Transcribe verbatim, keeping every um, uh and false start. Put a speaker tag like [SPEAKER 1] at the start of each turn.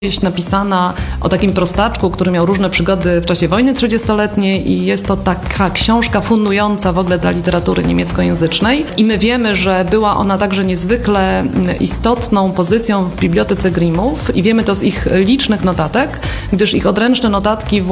[SPEAKER 1] Jest napisana o takim prostaczku, który miał różne przygody w czasie wojny trzydziestoletniej i jest to taka książka fundująca w ogóle dla literatury niemieckojęzycznej. I my wiemy, że była ona także niezwykle istotną pozycją w Bibliotece Grimmów i wiemy to z ich licznych notatek, gdyż ich odręczne notatki